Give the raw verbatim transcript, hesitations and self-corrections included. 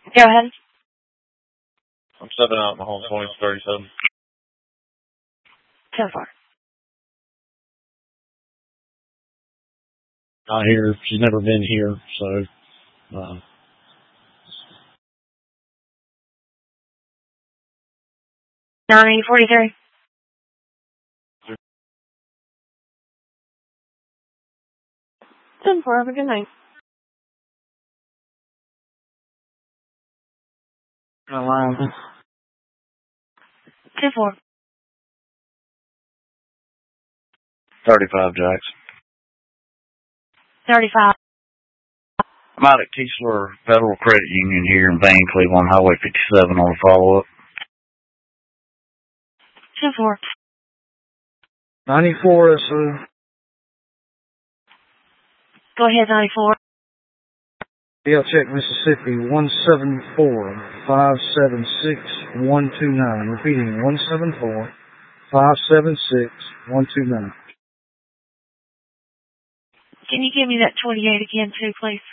Go ahead. I'm stepping out in the home, twenty thirty-seven. ten four. Not here. She's never been here, so... Uh, nine forty-three. ten four, have a good night. Hello. ten four. thirty-five, Jacks. thirty-five. I'm out at Keesler Federal Credit Union here in Van Cleveland, Highway fifty-seven on a follow-up. ten four. ninety-four, that's uh Go ahead, ninety-four. L check Mississippi, one seven four, five seven six, one two nine. Repeating, one seven four, five seven six, one two nine. Can you give me that twenty-eight again, too, please?